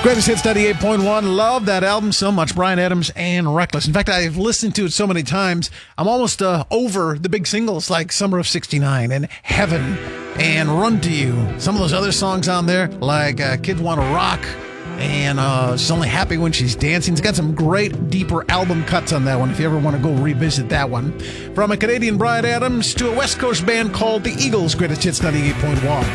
Greatest Hits 98.1. Love that album so much. Bryan Adams and Reckless. In fact, I've listened to it so many times, I'm almost over the big singles like Summer of 69 and Heaven and Run to You. Some of those other songs on there, like Kids Wanna Rock and She's Only Happy When She's Dancing. It's got some great, deeper album cuts on that one if you ever want to go revisit that one. From a Canadian Bryan Adams to a West Coast band called the Eagles. Greatest Hits 98.1.